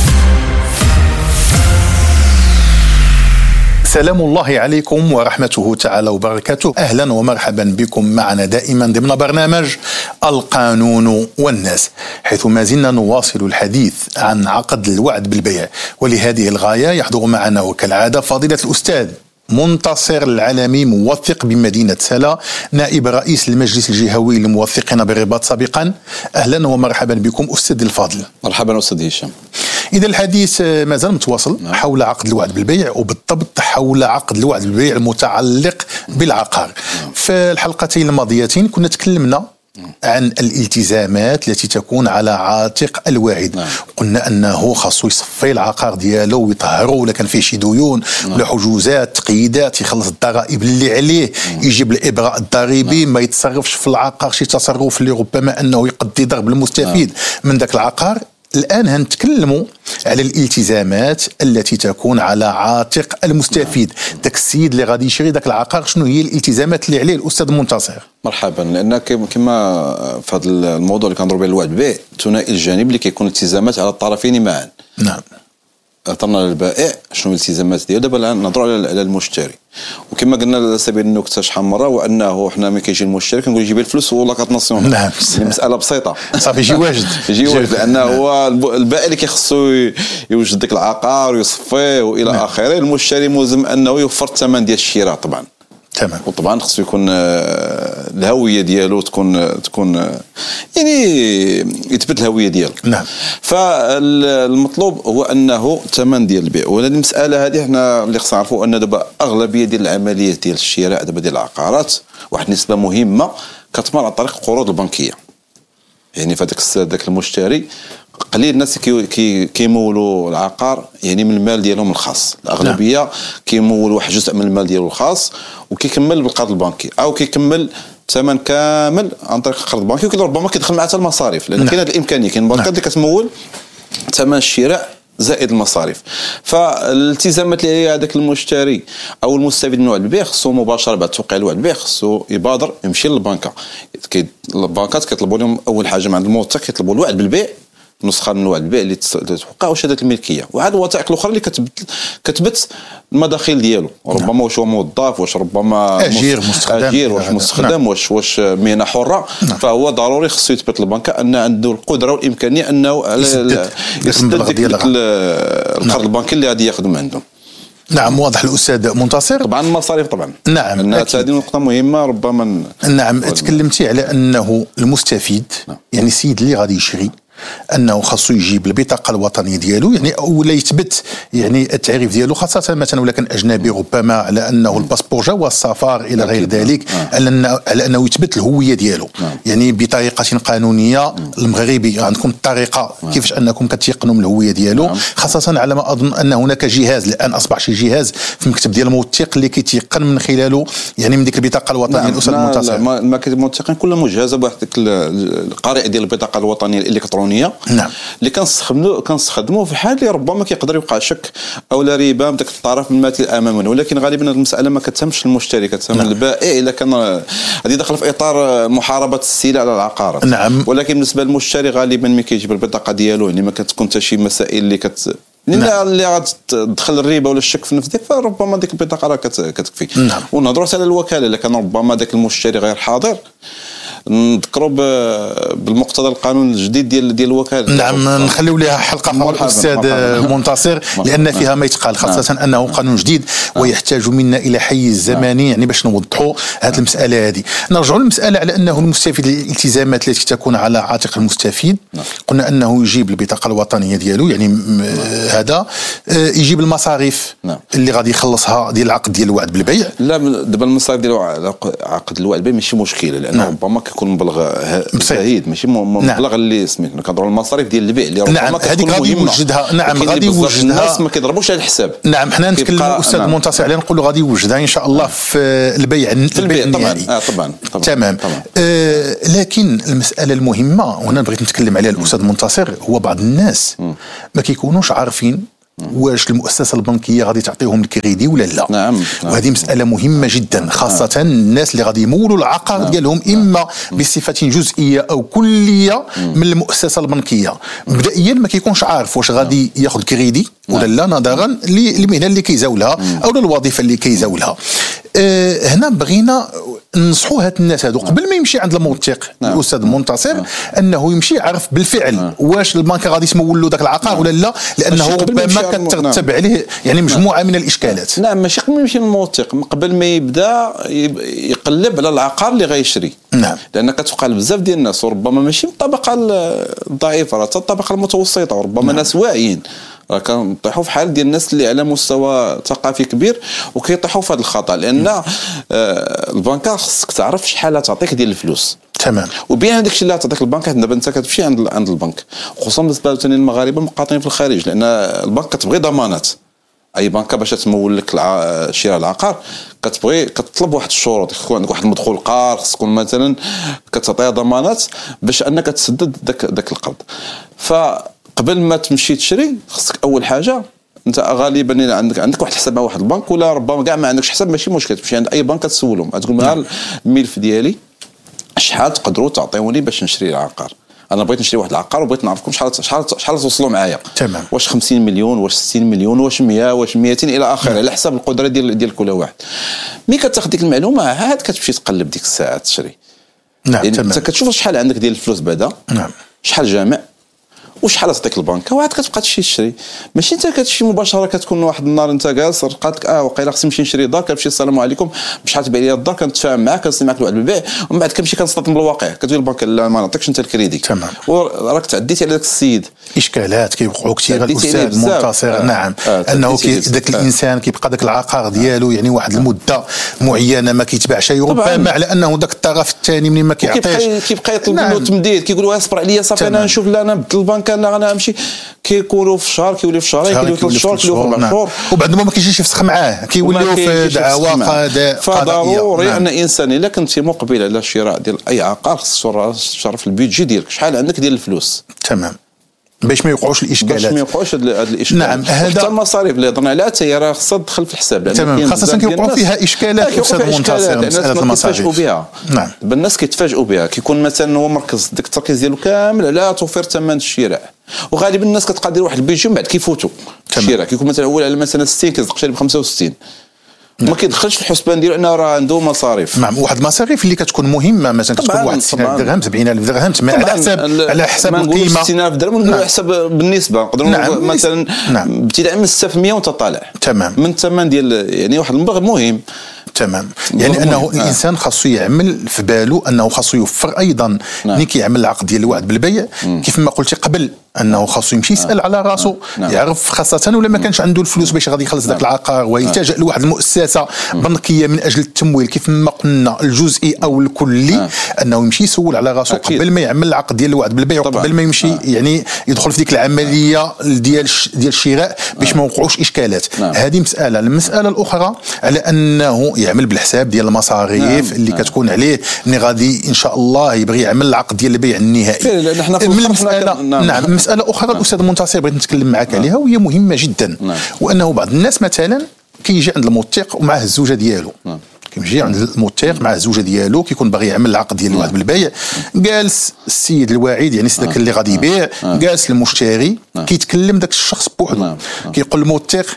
سلام الله عليكم ورحمته تعالى وبركاته. أهلا ومرحبا بكم معنا دائما ضمن برنامج القانون والناس، حيث ما زلنا نواصل الحديث عن عقد الوعد بالبيع. ولهذه الغاية يحضر معنا وكالعادة فضيلة الأستاذ منتصر العالمي، موثق بمدينة سلا، نائب رئيس المجلس الجهوي للموثقين بالرباط سابقا. أهلا ومرحبا بكم أستاذ الفاضل. مرحبا أستاذ هشام. إذا الحديث ما زال متواصل حول عقد الوعد بالبيع، وبالضبط حول عقد الوعد بالبيع المتعلق بالعقار. في الحلقتين الماضيتين كنا تكلمنا عن الالتزامات التي تكون على عاتق الواعد. نعم. قلنا أنه خاصو يصفي العقار ديالو ويطهرو، ولا كان فيه شي ديون نعم. ولا حجوزات تقييدات، يخلص الضرائب اللي عليه، نعم. يجيب الإبراء الضريبي، نعم. ما يتصرفش في العقار شي تصرف اللي ربما أنه يقضي ضرب المستفيد نعم. من ذاك العقار. الآن هنتكلموا على الالتزامات التي تكون على عاتق المستفيد. داك السيد اللي غادي يشري داك العقار، شنو هي الالتزامات اللي عليه الأستاذ منتصر؟ مرحبا. لأن كما في هذا الموضوع اللي كنضرب به الوعد بالبيع، ثنائي الجانب اللي كيكون التزامات على الطرفين معا. نعم. هضرنا للبائع شنو الالتزامات ديالو، دابا نهضروا على المشتري. وكما قلنا على سبيل النكته شحال مره، وانه حنا ملي كيجي المشتري كنقول يجيب الفلوس ولا كتنسيون. نعم. المساله بسيطه صافي، يجي واجد يجي واجد، لانه هو البائع اللي كيخصو يوجد ديك العقار ويصفيه والى اخره. المشتري ملزم انه يوفر الثمن ديال الشراء طبعا. تمام. وطبعا خصو يكون الهويه ديالو تكون تكون يعني يثبت الهويه ديالو. نعم. فالمطلوب هو انه الثمن ديال البيع. وهذه المساله هذه احنا اللي خصنا نعرفوا ان دابا اغلبيه ديال العمليات ديال الشراء دابا ديال العقارات واحد النسبه مهمه كتمر عن طريق القروض البنكيه. يعني فداك ذاك المشتري قليل الناس كي كي كيمولوا العقار يعني من المال ديالهم الخاص. الاغلبيه نعم. كيمول واحد جزء من المال ديالو الخاص وكيكمل بالقرض البنكي، او كيكمل ثمن كامل عن طريق القرض البنكي، وكاين ربما كيدخل معها حتى المصاريف، لان نعم. كاين هذه الامكانيه. كاين البنكات اللي كتمول ثمن الشراء زائد المصاريف. فالالتزامات اللي هي هذاك المشتري او المستفيد من وعد البيع خصو مباشره بعد توقيع الوعد البيع خصو يبادر يمشي للبنكه. البنكات كيطلبوا لهم اول حاجه من عند الموثق، كيطلبوا الوعد بالبيع، نسخه من الوعد البيع اللي توقع، وشهاده الملكيه، وعاد الوثائق الاخرى اللي كتبت كتبت المداخيل ديالو. ربما نعم. واش هو موظف، واش ربما اجير مستخدم، اجير واش مستخدم نعم. واش واش مهنه حره نعم. فهو ضروري خصو يثبت البنكه ان عنده القدره والامكانيه انه يسدد القرض البنكي اللي غادي ياخذ من عندهم. نعم، واضح الأستاذ منتصر. طبعا المصاريف طبعا. نعم، هذه نقطة مهمة ربما. نعم، تكلمتي على أنه المستفيد نعم. يعني السيد اللي غادي يشري انه خاصو يجيب البطاقه الوطنيه ديالو، يعني ولا يثبت يعني التعريف ديالو، خاصه مثلا ولا كان اجنبي ربما على انه الباسبور جواز السفر الى غير ذلك، على انه على انه يثبت الهويه ديالو يعني بطريقه قانونيه. المغربي عندكم الطريقه كيفاش انكم كتيقنوا من الهويه ديالو، خاصه على ما اظن ان هناك جهاز الان اصبح شي جهاز في المكتب ديال الموثق اللي كيتيقن من خلاله يعني من ديك البطاقه الوطنيه. الاستاذ المنتصر، المكاتب الموثقين كلها مجهزه بواحد القارئ ديال البطاقه الوطنيه الالكترونيه نعم. اللي كنستخدموا كنستخدموه في حال اللي ربما كيقدر يوقع شك او لا ريبه من ذاك الطرف الماثل امامنا، ولكن غالبا هذه المساله ما كتهمش المشتري، كتهم نعم. البائع الا كان هذه داخله في اطار محاربه السلع على العقارات. نعم. ولكن بالنسبه للمشتري غالبا ملي كيجيب البطاقه ديالو يعني ما كتكون حتى شي مسائل اللي كت نعم. اللي غتدخل الريبه ولا الشك في نفسك، فربما ديك البطاقه راه كتكفي. نعم. ونهضروا على الوكاله، الا كان ربما ذاك المشتري غير حاضر نذكروا بالمقتضى القانون الجديد ديال ديال الوكاله. نعم نخليو لها حلقه اخرى الاستاذ منتصر لان فيها ما يتقال، خاصه نعم. انه قانون جديد نعم. ويحتاج منا الى حيز زمني نعم. يعني باش نوضحوا هذه المساله هذه. نرجعوا للمساله على انه المستفيد الالتزامات التي تكون على عاتق المستفيد نعم. قلنا انه يجيب البطاقه الوطنيه ديالو يعني نعم. هذا يجيب المصاريف نعم. اللي غادي يخلصها ديال العقد ديال الوعد بالبيع. لا دابا المصاريف ديال عقد الوعد بالبيع ماشي مشكله لانه نعم. ربما كيكون مبلغ زهيد ماشي مبلغ نعم. اللي سميتنا كنهضروا على المصاريف ديال البيع اللي ربما نعم. هذيك غادي يوجدها نعم غادي يوجدها الناس ما كيضربوش على الحساب. نعم حنا نتكلموا استاذ نعم. منتصر عليه نقولوا غادي يوجدها ان شاء الله في البيع في البيع طبعا آه طبعا, طبعا. تمام طبعا. آه لكن المساله المهمه وهنا بغيت نتكلم عليها الاستاذ منتصر هو بعض الناس م. ما كيكونوش عارفين واش المؤسسه البنكيه غادي تعطيهم الكريدي ولا لا. نعم. وهذه مساله مهمه جدا خاصه نعم. الناس اللي غادي يمولوا العقار نعم. ديالهم اما بصفه جزئيه او كليه مم. من المؤسسه البنكيه. مبدئيا ما كيكونش عارف واش غادي ياخذ كريدي ولا لا نظرا للمهنه اللي كيزاولها او للوظيفه اللي كيزاولها. أه هنا بغينا ننصحوا هاد الناس هادو قبل ما يمشي عند الموثق نعم. الاستاذ منتصر نعم. انه يمشي يعرف بالفعل نعم. واش البنك غادي يسمول له ذاك العقار نعم. ولا لا لانه ربما كترتب نعم. عليه يعني مجموعه نعم. من الاشكالات. نعم ماشي قبل ما يمشي للموثق قبل ما يبدا يقلب على العقار اللي غيشري نعم. لان كتوقع بزاف ديال الناس وربما ماشي من الطبقه الضعيفه راه حتى الطبقه المتوسطه وربما نعم. ناس واعيين راه كنطيحوا في حال ديال الناس اللي على مستوى ثقافي كبير وكيطيحوا في هذا الخطا لان آه البنكه خصك تعرف شحال تعطيك ديال الفلوس. تمام. وبيان هذاك الشيء اللي عطاك البنك دابا انت كتمشي عند عند البنك خصوصا بالنسبه ثاني للمغاربه المقاطعين في الخارج لان البنك كتبغي ضمانات. اي بنكه باش تمول لك شراء العقار كتبغي كتطلب واحد الشروط يكون عندك واحد المدخول قار خص تكون مثلا كتعطيها ضمانات باش انك تسدد داك داك القرض. فقبل ما تمشي تشري خصك اول حاجه انت غالبا عندك عندك واحد الحساب مع واحد البنك ولا ربما كاع ما عندكش حساب ماشي مشكل تمشي عند اي بنك تسولهم تقول لهم الملف ديالي شحال تقدروا تعطيوني باش نشري العقار. انا بغيت نشري واحد العقار وبغيت نعرفكم شحال شحال شحال توصلوا معايا. تمام. واش خمسين مليون واش ستين مليون واش مية واش مئتين الى اخره على حسب القدره ديال ديال كل واحد. ملي كتاخذ ديك المعلومه عاد كتمشي تقلب ديك الساعه تشري. نعم يعني تمام. انت كتشوف شحال عندك ديال الفلوس بعدا. نعم. شحال جامع وشحال تعطيك البنكه وعاد كتبقى تمشي تشري. ماشي انت كتمشي مباشره كتكون واحد النهار انت جالس رقاتك اه وقيله خصني نمشي نشري دار كنمشي السلام عليكم بشحال تبيع لي الدار كنتفاهم معاك كنصني معاك الوعد بالبيع ومن بعد كنمشي كنصطدم بالواقع كتقول البنك لا ما نعطيكش انت الكريدي. تمام. وراك تعديتي على ذاك السيد اشكالات كيوقعوا كثير الاستاذ منتصر. آه. نعم آه. انه كي ذاك آه. الانسان كيبقى ذاك العقار ديالو يعني واحد المده معينه ما كيتباعش ربما على انه ذاك الطرف الثاني منين ما كيعطيش كيبقى يطلب منه تمديد كيقول له اصبر عليا صافي انا نشوف لا انا نبدل البنك انا انا نمشي كيكونوا في شهر كيولي في شهرين كيولي في ثلاث شهور كيولي في اربع شهور وبعد ما كيجيش يفسخ معاه كيوليو في دعوى قضاء. فضروري نعم. ان الانسان الا كنتي مقبل على شراء ديال اي عقار خصك تعرف البيدجي ديالك شحال عندك ديال الفلوس. تمام. باش ما يوقعوش الاشكالات باش ما يوقعوش هاد الاشكالات. نعم هذا حتى المصاريف اللي هضرنا عليها حتى هي راه خصها تدخل في الحساب تمام خاصه كيوقعوا فيها اشكالات استاذ منتصر مساله المصاريف كيتفاجئوا بها. نعم الناس كيتفاجئوا بها كيكون مثلا هو مركز ديك التركيز ديالو كامل على توفير ثمن الشراء وغالبا الناس كتبقى دير واحد البيجي من بعد كيفوتوا الشراء كيكون مثلا اول على مثلا ستين كيصدق شاري ب خمسة وستين ما كيدخلش في الحسبان ديالو انه راه عنده مصاريف. نعم واحد المصاريف اللي كتكون مهمه مثلا كتكون واحد ستين ألف درهم سبعين ألف درهم على حساب على حساب القيمه ستين ألف درهم نقولوا على حساب بالنسبه نقدروا نعم. مثلا نعم. ابتداء من ستة بالمئة وانت طالع. تمام. من الثمن ديال يعني واحد المبلغ مهم. تمام. يعني انه آه. الانسان خاصو يعمل في باله انه خاصو يوفر ايضا نعم. ملي كيعمل العقد ديال الوعد بالبيع كيف ما قلتي قبل انه خاصو يمشي يسال آه. على راسو نعم. يعرف خاصه ولا ما كانش عنده الفلوس باش غادي يخلص ذاك العقار ويلتجئ لواحد المؤسسه بنكيه من اجل التمويل كيف ما قلنا الجزئي او الكلي آه. انه يمشي يسول على راسو قبل ما يعمل العقد ديال الوعد بالبيع وقبل ما يمشي آه. يعني يدخل في ديك العمليه ديال ديال الشراء باش ما يوقعوش اشكالات. نعم. هذه مساله. المساله الاخرى على انه يعمل بالحساب ديال المصاريف نعم. اللي نعم. كتكون عليه ملي غادي ان شاء الله يبغي يعمل العقد ديال البيع النهائي. نحن في المساله نعم. نعم مساله اخرى نعم. الاستاذ منتصر بغيت نتكلم معك نعم. عليها وهي مهمه جدا نعم. وانه بعض الناس مثلا كيجي عند الموثق ومعه الزوجه ديالو نعم. كيجي عند الموثق مع الزوجه ديالو كيكون باغي يعمل العقد ديال الوعد بالبيع جالس السيد الواعد يعني ذاك اللي غادي يبيع جالس المشتري كيتكلم داك الشخص بوحدو كيقول الموثق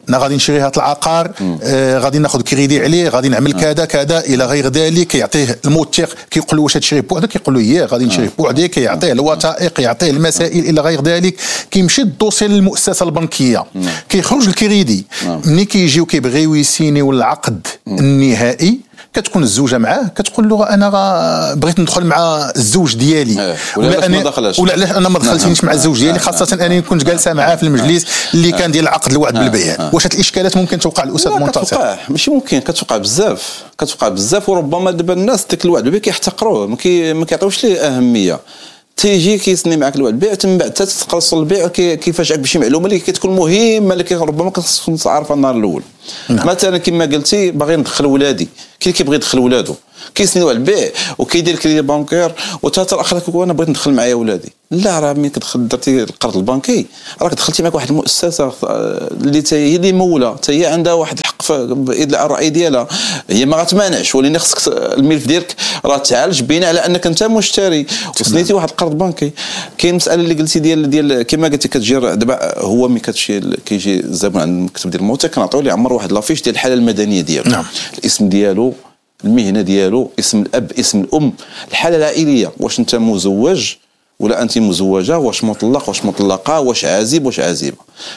انا غادي نشري هذا العقار، آه غادي ناخذ كريدي عليه، غادي نعمل كذا كذا الى غير ذلك. كيعطيه الموثق كيقول له واش تشري بوحدك، كيقول له ايه غادي نشري بوحدي، كيعطيه الوثائق، يعطيه المسائل الى غير ذلك. كيمشي الدوسي للمؤسسه البنكيه، كيخرج الكريدي. ملي كيجيو كيبغيو يسينيو العقد النهائي، كتكون الزوجه معاه، كتقول له انا بغيت ندخل مع الزوج ديالي، ولا انا ولا علاش انا ما دخلتينيش مع الزوج ديالي، خاصه انني كنت جالسه معاه في المجلس اللي كان ديال عقد الوعد بالبيع. واش هاد الاشكالات ممكن توقع الاستاذ منتصر؟ كتوقع، ماشي ممكن، كتوقع بزاف، كتوقع بزاف. وربما دابا الناس ديك الوعد بالبيع كيحتقروه، ما كيعطيوش ليه اهميه. تيجي كيسني معك الوعد البيع، من بعد حتى تخلص البيع كيفاجئك بشي معلومه اللي كتكون مهمه اللي ربما كتكون عارفها النهار الاول. نعم. مثلا كما قلتي باغي ندخل ولادي، كاين كيبغي يدخل ولادو كيسني الوعد البيع وكيدير كريدي بانكير، وتا الاخر كيقول انا بغيت ندخل معايا ولادي. لا، راه ملي كتدخل درتي القرض البنكي راك دخلتي معك واحد المؤسسه اللي هي اللي مولى، حتى هي عندها واحد الحق في ادلاء الراي ديالها. هي ما غتمانعش، ولكن خصك الملف ديالك راه تعالج بناء على انك انت مشتري وسنيتي واحد القرض بنكي. كاين مساله اللي قلتي ديال ديال كما قلتي كتجي دابا هو ملي كتمشي كيجي الزبون عند المكتب ديال الموثق كنعطيو ليه عمر واحد لافيش ديال الحاله المدنيه ديالو. نعم. الاسم ديالو، المهنه ديالو، اسم الاب، اسم الام، الحاله العائليه، واش انت مزوج ولا انت مزوجه، واش مطلق واش مطلقه، واش عازب واش عازبه.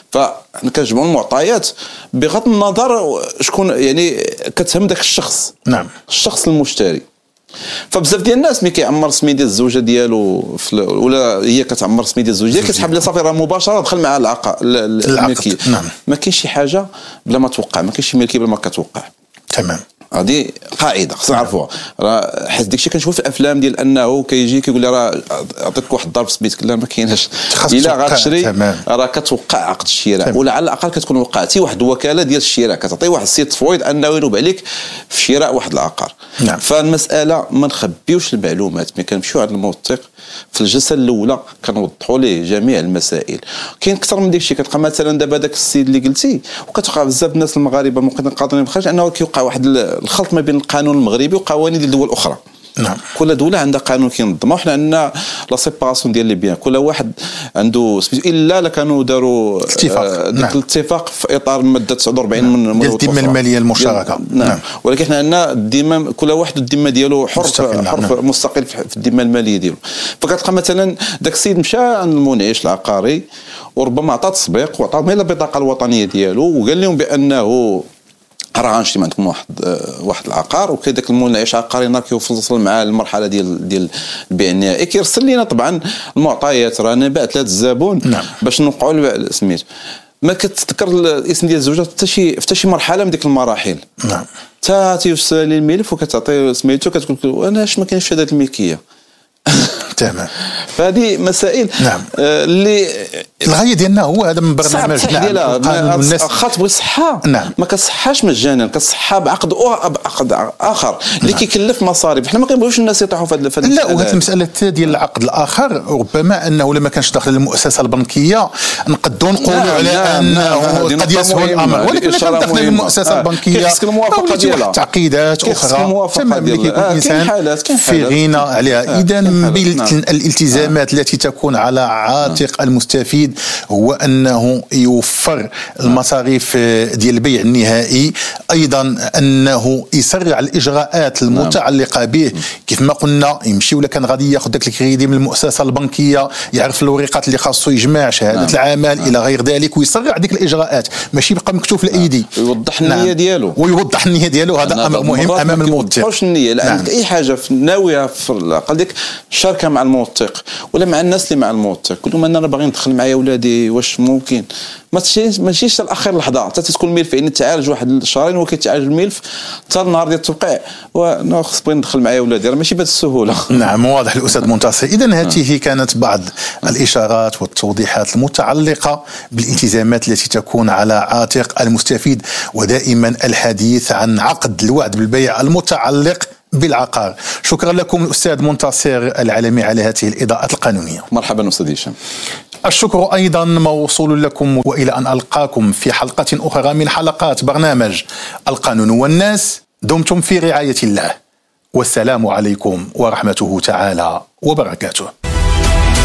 فكنجمعوا المعطيات بغض النظر شكون يعني كتهم ذاك الشخص. نعم. الشخص المشتري. فبزاف ديال الناس ملي كيعمر سمي ديال الزوجه ديالو ولا هي كتعمر سمي ديال الزوجه كتحب لي صافي راه مباشره دخل مع العقد الملكيه. نعم. ما كاينش شي حاجه بلا ما توقع، ما كاينش شي ملكيه بلا ما كتوقع. تمام. هذه قاعده خصنا نعرفوا. راه حيت داكشي كنشوف في الافلام ديال انه كيجي كيقول لي راه عطيتك واحد الضرب في سبيتك، لا ما كايناش. الا غتشري راه كتوقع عقد الشراء، ولا على الاقل كتكون وقعتي واحد الوكاله ديال الشراء، كتعطي واحد السيت فويد انه ينوب عليك في شراء واحد العقار. نعم. فالمساله ما نخبيوش المعلومات، ملي كنمشيو عند الموثق في الجلسه الاولى كنوضحوا ليه جميع المسائل. كاين اكثر من داكشي، كتلقى مثلا دابا داك السيد اللي قلتي وكتوقع بزاف الناس المغاربه ممكن قادرين بخارج انه كيوقع واحد الخلط ما بين القانون المغربي وقوانين ديال الدول الاخرى. نعم. كل دوله عندها قانون كينظمها، وحنا عندنا لا سيباراسيون ديال لي بيان، كل واحد عنده الا لا كانوا داروا اتفاق. نعم. الاتفاق في اطار الماده تسعة وأربعين من ديال الذمه الماليه المشتركه. نعم. نعم. ولكن حنا عندنا الذمه كل واحد الذمه ديالو حر حر نعم. مستقل في الذمه الماليه ديالو. فكتلقى مثلا داك السيد مشى عند المنعش العقاري وربما عطى تسبيق وعطى غير البطاقه الوطنيه ديالو وقال لهم بانه راه غنشري عندكم واحد واحد العقار، وكي داك المنعش عقاري نهار كيوصل مع المرحله ديال ديال البيع النهائي كيرسل لينا طبعا المعطيات، راه انا بعت لهذا الزبون. نعم. باش نوقعوا سميت ما كتذكر الاسم ديال الزوجه حتى شي حتى شي مرحله من ديك المراحل. نعم. حتى تيوصل لي الملف وكتعطي سميتو كتقول انا اش ما كاينش شهاده الملكيه. تمام. فهذه مسائل. نعم. آه اللي الغايه ديالنا هو هذا من برنامج نعم الناس واخا تبغي صحه. نعم. ما كتصحاش مجانا، كتصحى بعقد بعقد اخر اللي نعم. كيكلف مصاريف. حنا ما كنبغيوش الناس يطيحوا في هذا. لا، وهذه المساله ديال العقد الاخر ربما انه لما كانش داخل المؤسسه البنكيه نقدروا نقولوا نعم. على نعم. انه قد يسهل الامر، ولكن كان داخل المؤسسه البنكيه خصك الموافقه ديالها، تعقيدات اخرى تمام اللي كيكون الانسان في غنى عليها. اذا الالتزامات التي تكون على عاتق المستفيد هو أنه يوفر المصاريف ديال البيع النهائي، أيضا أنه يسرع الإجراءات المتعلقة به. كيف ما قلنا يمشي ولا كان غادي ياخذ داك الكريدي من المؤسسة البنكية، يعرف الورقات اللي خاصو يجمع، شهادة نعم. العمل نعم. إلى غير ذلك، ويسرع ديك الإجراءات، ماشي يبقى مكتوب في الأيدي. ويوضح النية نعم. ديالو ويوضح النية ديالو هذا أمر مهم أمام الموثق. واش النية لأن نعم. أي حاجة ناوية في الأقل ديك الشركة مع الموثق ولا مع الناس اللي مع الموثق، كل ما انا باغي ندخل معايا ولادي واش ممكن ما تمشيش ما تمشيش لاخر لحظه حتى تكون الملف يعني تعالج واحد الشهرين وكيتعالج الملف حتى النهار ديال التوقيع وانا خص بغي ندخل معايا ولادي، راه ماشي بهذه السهوله. نعم واضح الاستاذ منتصر. اذا هذه كانت بعض الاشارات والتوضيحات المتعلقه بالالتزامات التي تكون على عاتق المستفيد، ودائما الحديث عن عقد الوعد بالبيع المتعلق بالعقار. شكرا لكم الأستاذ منتصر العالمي على هذه الإضاءات القانونية. مرحبا أستاذ هشام. الشكر أيضا موصول لكم، وإلى أن ألقاكم في حلقة أخرى من حلقات برنامج القانون والناس. دمتم في رعاية الله، والسلام عليكم ورحمته تعالى وبركاته.